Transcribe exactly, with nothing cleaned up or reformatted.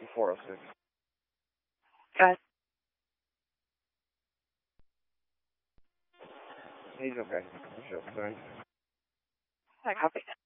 four oh six. Go ahead. He's okay. Sure, sorry. I copy.